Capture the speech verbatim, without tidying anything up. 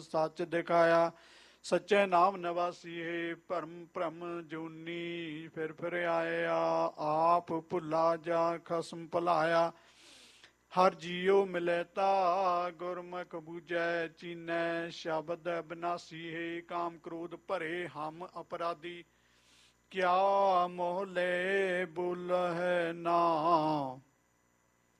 ਸੱਚ ਦਿਖਾਇਆ। ਸੱਚੇ ਨਾਮ ਨਿਵਾਸੀ ਹੈ ਭਰਮ ਭਰਮ ਜੂਨੀ। ਫਿਰ ਫਿਰ ਆਇਆ ਆਪ ਭੁੱਲਾ ਜਾ ਖਸਮ ਭੁਲਾਇਆ। ਹਰ ਜੀਉ ਮਿਲੇ ਤਾ ਗੁਰਮੁਖ ਬੂਝੈ ਚੀਨੈ। ਸ਼ਬਦ ਬਿਨਾਸੀ ਹੈ ਕਾਮ ਕ੍ਰੋਧ ਭਰੇ ਹਮ ਅਪਰਾਧੀ। ਕਿਆ ਮੋਹ ਲੈ ਬੋਲ ਹੈ ਨਾ